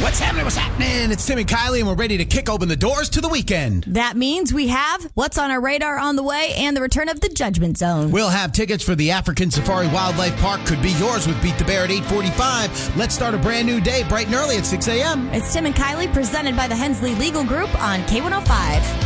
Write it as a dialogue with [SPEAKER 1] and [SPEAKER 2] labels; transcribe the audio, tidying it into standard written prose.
[SPEAKER 1] What's happening? What's happening? It's Tim and Kylie, and we're ready to kick open the doors to the weekend.
[SPEAKER 2] That means we have What's on Our Radar on the way and the return of the Judgment Zone.
[SPEAKER 1] We'll have tickets for the African Safari Wildlife Park. Could be yours with Beat the Bear at 8:45. Let's start a brand new day bright and early at 6 a.m.
[SPEAKER 2] It's Tim and Kylie presented by the Hensley Legal Group on K105.